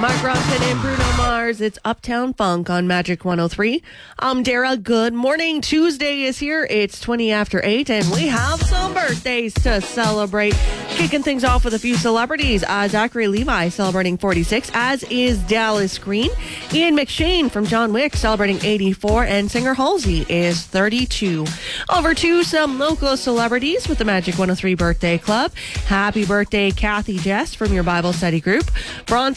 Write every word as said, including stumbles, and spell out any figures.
Mark Ronson and Bruno Mars. It's Uptown Funk on Magic one oh three. I'm Dara. Good morning. Tuesday is here. It's twenty after eight, and we have some birthdays to celebrate. Kicking things off with a few celebrities. Uh, Zachary Levi celebrating forty-six, as is Dallas Green. Ian McShane from John Wick celebrating eighty-four, and singer Halsey is thirty-two. Over to some local celebrities with the Magic one oh three Birthday Club. Happy birthday, Kathy Jess from your Bible study group. Bronson